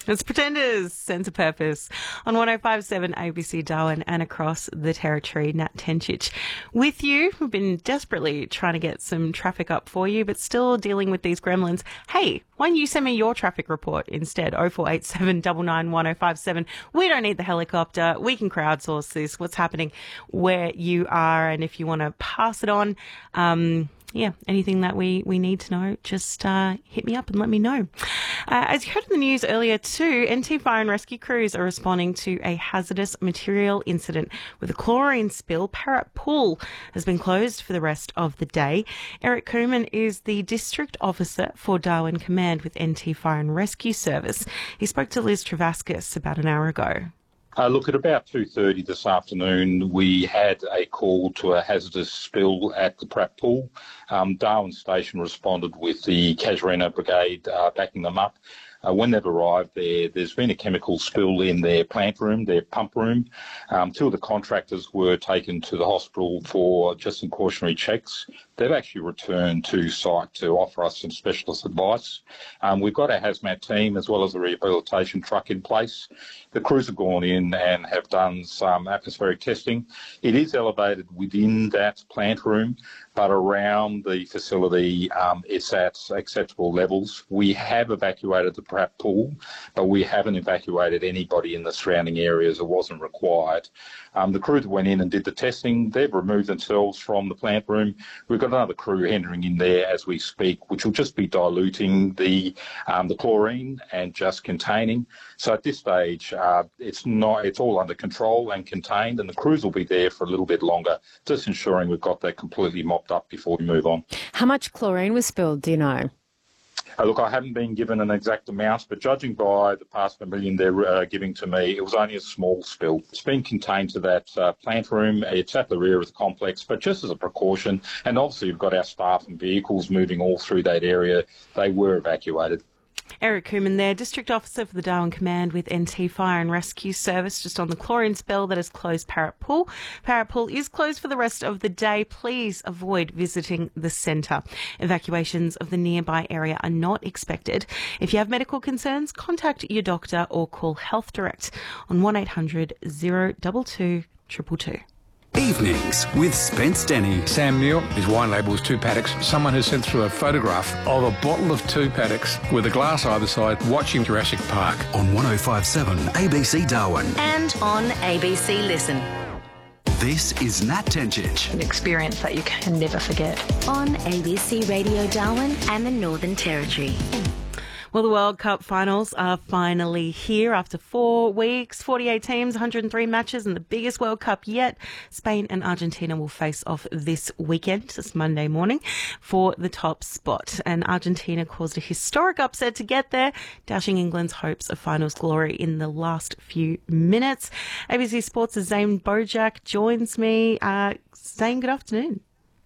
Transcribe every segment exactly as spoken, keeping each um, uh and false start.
It's Pretenders, Sense of Purpose on one oh five point seven A B C Darwin and across the territory. Nat Tencic with you. We've been desperately trying to get some traffic up for you, but still dealing with these gremlins. Hey, why don't you send me your traffic report instead? oh four eight seven nine nine one oh five seven. We don't need the helicopter. We can crowdsource this. What's happening where you are, and if you want to pass it on, um, yeah, anything that we, we need to know, just uh, hit me up and let me know. Uh, as you heard in the news earlier too, N T Fire and Rescue crews are responding to a hazardous material incident with a chlorine spill. Parrot Pool has been closed for the rest of the day. Eric Cooman is the District Officer for Darwin Command with N T Fire and Rescue Service. He spoke to Liz Travascus about an hour ago. Uh, look, at about two thirty this afternoon, we had a call to a hazardous spill at the Pratt Pool. Um, Darwin Station responded with the Casuarina Brigade uh, backing them up. Uh, when they've arrived there, there's been a chemical spill in their plant room, their pump room. Um, two of the contractors were taken to the hospital for just some cautionary checks. They've actually returned to site to offer us some specialist advice. Um, we've got our hazmat team as well as a rehabilitation truck in place. The crews have gone in and have done some atmospheric testing. It is elevated within that plant room, but around the facility, um, it's at acceptable levels. We have evacuated the Pratt Pool, but we haven't evacuated anybody in the surrounding areas. It wasn't required. Um, the crew that went in and did the testing, they've removed themselves from the plant room. We've got another crew entering in there as we speak, which will just be diluting the um, the chlorine and just containing. So at this stage, uh, it's not it's all under control and contained, and the crews will be there for a little bit longer, just ensuring we've got that completely mopped up before we move on. How much chlorine was spilled, do you know? Uh, look, I haven't been given an exact amount, but judging by the past million they're uh, giving to me, it was only a small spill. It's been contained to that uh, plant room. It's at the rear of the complex, but just as a precaution, and obviously we've got our staff and vehicles moving all through that area. They were evacuated. Eric Cooman there, District Officer for the Darwin Command with N T Fire and Rescue Service, just on the chlorine spill that has closed Parrot Pool. Parrot Pool is closed for the rest of the day. Please avoid visiting the centre. Evacuations of the nearby area are not expected. If you have medical concerns, contact your doctor or call Health Direct on one eight hundred oh two two two two two. Evenings with Spence Denny. Sam Neill, his wine label is two paddocks. Someone has sent through a photograph of a bottle of two paddocks with a glass either side watching Jurassic Park. On one oh five point seven A B C Darwin. And on A B C Listen. This is Nat Tencic. An experience that you can never forget. On A B C Radio Darwin and the Northern Territory. Well, the World Cup finals are finally here after four weeks, forty-eight teams, one hundred three matches, and the biggest World Cup yet. Spain and Argentina will face off this weekend, this Monday morning, for the top spot. And Argentina caused a historic upset to get there, dashing England's hopes of finals glory in the last few minutes. A B C Sports' Zane Bojack joins me. Uh, Zane, good afternoon.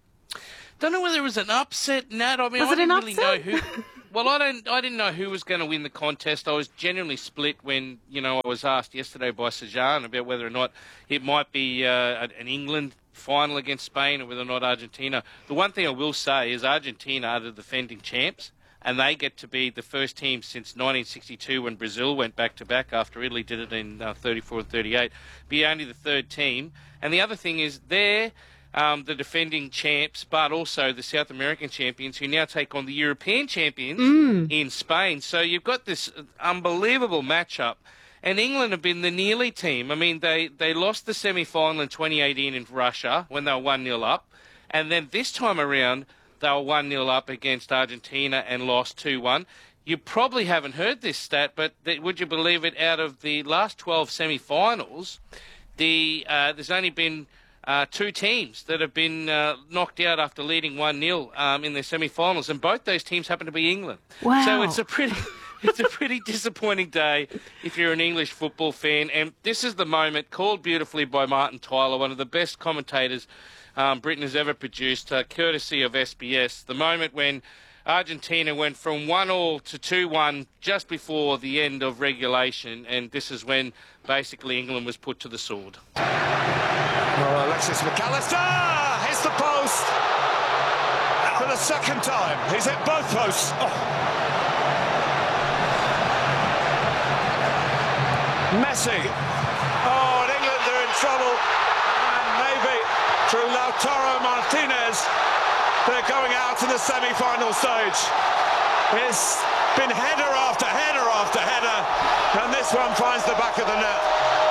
Don't know whether it was an upset, Nat. I mean, was I it didn't an really upset? know who. Well, I don't. I didn't know who was going to win the contest. I was genuinely split when, you know, I was asked yesterday by Sajan about whether or not it might be uh, an England final against Spain or whether or not Argentina. The one thing I will say is Argentina are the defending champs, and they get to be the first team since nineteen sixty-two when Brazil went back to back after Italy did it in uh, thirty-four and thirty-eight. Be only the third team, and the other thing is they're Um, the defending champs, but also the South American champions who now take on the European champions Mm. in Spain. So you've got this unbelievable matchup. And England have been the nearly team. I mean, they, they lost the semi-final in twenty eighteen in Russia when they were one nil up. And then this time around, they were one nil up against Argentina and lost two one. You probably haven't heard this stat, but th- would you believe it, out of the last twelve semi-finals, the, uh, there's only been Uh, two teams that have been uh, knocked out after leading one nil um, in their semi-finals, and both those teams happen to be England. Wow. So it's a pretty it's a pretty disappointing day if you're an English football fan, and this is the moment, called beautifully by Martin Tyler, one of the best commentators um, Britain has ever produced, uh, courtesy of S B S, the moment when Argentina went from one all to two one just before the end of regulation, and this is when basically England was put to the sword. Oh, Alexis McAllister hits the post for the second time. He's hit both posts. Oh. Messi. Oh, and England are in trouble. And maybe through Lautaro Martinez, they're going out to the semi-final stage. It's been header after header after header, and this one finds the back of the net.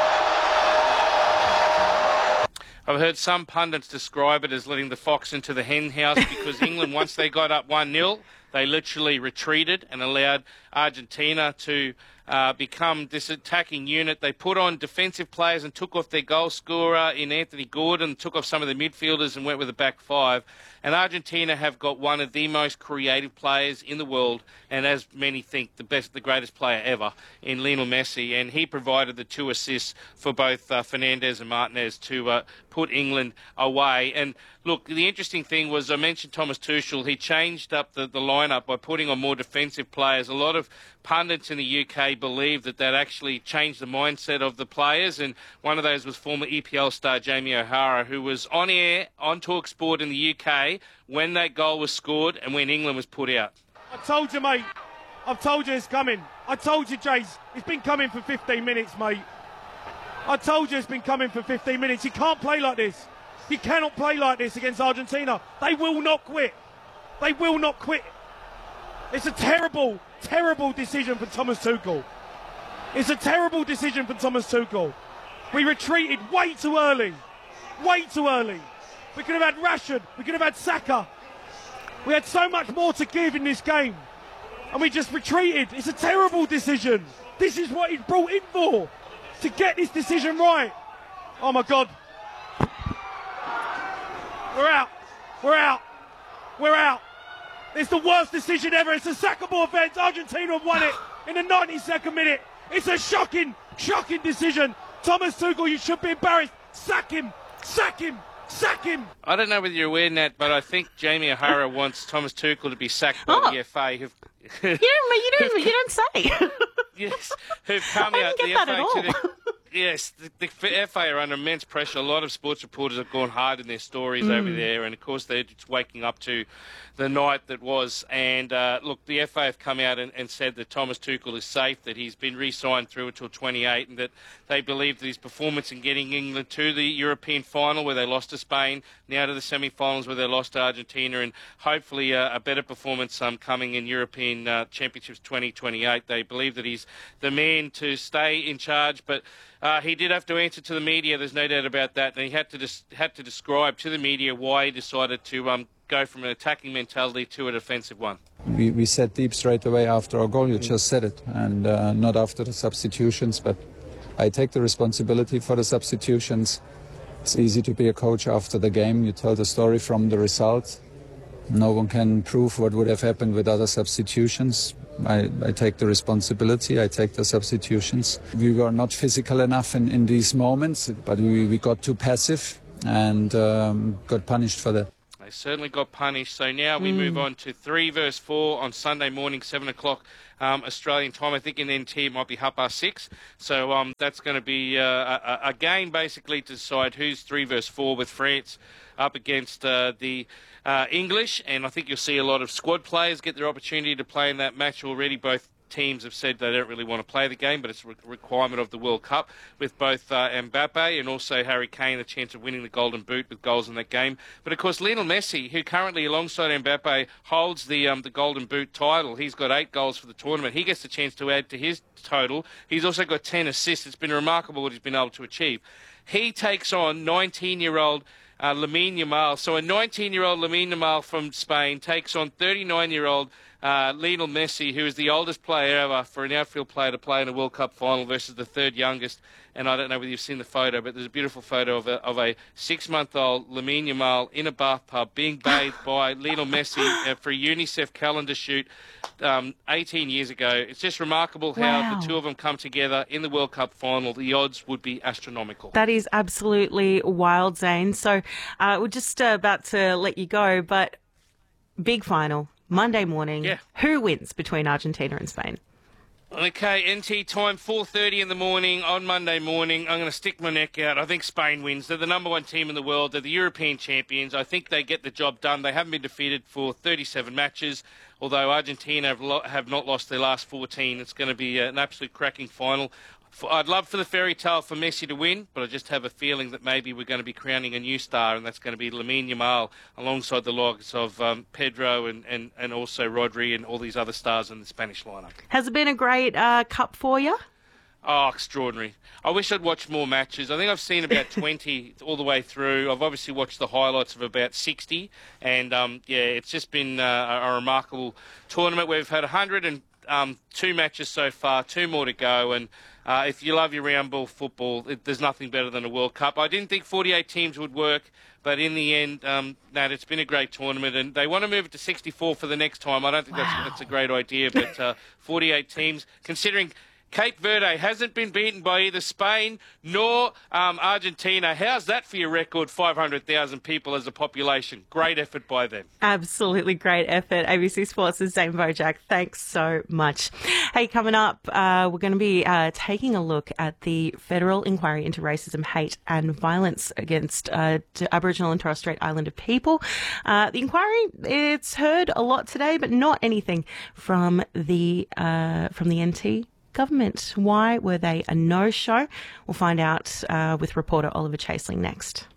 I've heard some pundits describe it as letting the fox into the hen house because England, once they got up one nil, they literally retreated and allowed Argentina to uh, become this attacking unit. They put on defensive players and took off their goal scorer in Anthony Gordon, took off some of the midfielders and went with a back five. And Argentina have got one of the most creative players in the world, and as many think, the best, the greatest player ever in Lionel Messi. And he provided the two assists for both uh, Fernandez and Martinez to uh, put England away. And look, the interesting thing was I mentioned Thomas Tuchel. He changed up the, the lineup by putting on more defensive players. A lot of pundits in the U K believe that that actually changed the mindset of the players, and one of those was former E P L star Jamie O'Hara, who was on air on TalkSport in the U K when that goal was scored and when England was put out. I told you, mate. I've told you it's coming. I told you, Jace. It's been coming for fifteen minutes, mate. I told you it's been coming for fifteen minutes. You can't play like this. You cannot play like this against Argentina. They will not quit. They will not quit. It's a terrible, terrible decision for Thomas Tuchel. It's a terrible decision for Thomas Tuchel. We retreated way too early. Way too early. We could have had Rashford. We could have had Saka. We had so much more to give in this game. And we just retreated. It's a terrible decision. This is what he's brought in for. To get this decision right. Oh, my God. We're out. We're out. We're out. It's the worst decision ever. It's a sackable offence. Argentina have won it in the ninety-second minute. It's a shocking, shocking decision. Thomas Tuchel, you should be embarrassed. Sack him. Sack him. Sack him. I don't know whether you're aware, Nat, but I think Jamie O'Hara wants Thomas Tuchel to be sacked by oh. the F A. Who've, you don't, you don't, you don't say. Yes, who've come I out didn't the get that F A at all. to the, Yes, the, the F A are under immense pressure. A lot of sports reporters have gone hard in their stories mm. over there, and of course they're just waking up to the night that was. And uh, look, the F A have come out and, and said that Thomas Tuchel is safe, that he's been re-signed through until twenty-eight, and that they believe that his performance in getting England to the European final, where they lost to Spain, now to the semi-finals where they lost to Argentina, and hopefully uh, a better performance um, coming in European uh, Championships twenty twenty-eight. They believe that he's the man to stay in charge, but Uh, he did have to answer to the media, there's no doubt about that, and he had to dis- had to describe to the media why he decided to um, go from an attacking mentality to a defensive one. We, we set deep straight away after our goal, you just said it, and uh, not after the substitutions, but I take the responsibility for the substitutions. It's easy to be a coach after the game, you tell the story from the result. No one can prove what would have happened with other substitutions. I, I take the responsibility, I take the substitutions. We were not physical enough in, in these moments, but we, we got too passive and um, got punished for that. They certainly got punished. So now we mm. move on to three verse four on Sunday morning, seven o'clock um, Australian time. I think in N T it might be half past six. So um, that's going to be uh, a, a game basically to decide who's three verse four, with France up against uh, the uh, English. And I think you'll see a lot of squad players get their opportunity to play in that match already. Both teams have said they don't really want to play the game, but it's a requirement of the World Cup, with both uh, Mbappe and also Harry Kane a chance of winning the Golden Boot with goals in that game. But of course Lionel Messi, who currently alongside Mbappe holds the um, the Golden Boot title, he's got eight goals for the tournament. He gets the chance to add to his total. He's also got ten assists. It's been remarkable what he's been able to achieve. He takes on nineteen-year-old uh, Lamine Yamal. So a nineteen-year-old Lamine Yamal from Spain takes on thirty-nine-year-old Uh, Lionel Messi, who is the oldest player ever for an outfield player to play in a World Cup final, versus the third youngest. And I don't know whether you've seen the photo, but there's a beautiful photo of a, of a six-month-old Lamine Yamal in a bathtub being bathed by Lionel Messi uh, for a UNICEF calendar shoot um, eighteen years ago. It's just remarkable how wow. the two of them come together in the World Cup final. The odds would be astronomical. That is absolutely wild, Zane. So uh, we're just uh, about to let you go, but big final. Monday morning, yeah. Who wins between Argentina and Spain? Okay, N T time, four thirty in the morning on Monday morning. I'm going to stick my neck out. I think Spain wins. They're the number one team in the world. They're the European champions. I think they get the job done. They haven't been defeated for thirty-seven matches, although Argentina have, lo- have not lost their last fourteen. It's going to be an absolute cracking final. for, I'd love for the fairy tale for Messi to win, but I just have a feeling that maybe we're going to be crowning a new star, and that's going to be Lamine Yamal alongside the likes of um, Pedro and, and, and also Rodri and all these other stars in the Spanish lineup. Has it been a great uh, cup for you? Oh, extraordinary. I wish I'd watched more matches. I think I've seen about twenty all the way through. I've obviously watched the highlights of about sixty. And, um, yeah, it's just been uh, a remarkable tournament. We've had one hundred and two matches so far, two more to go. And uh, if you love your round ball football, it, there's nothing better than a World Cup. I didn't think forty-eight teams would work. But in the end, um, Nat, it's been a great tournament, and they want to move it to sixty-four for the next time. I don't think wow. that's, that's a great idea, but uh, forty-eight teams, considering Cape Verde hasn't been beaten by either Spain nor um, Argentina. How's that for your record? five hundred thousand people as a population. Great effort by them. Absolutely great effort. A B C Sports' Dane Bojack, thanks so much. Hey, coming up, uh, we're going to be uh, taking a look at the federal inquiry into racism, hate and violence against uh, Aboriginal and Torres Strait Islander people. Uh, the inquiry, it's heard a lot today, but not anything from the uh, from the N T government. Why were they a no-show? We'll find out uh, with reporter Oliver Chaseling next.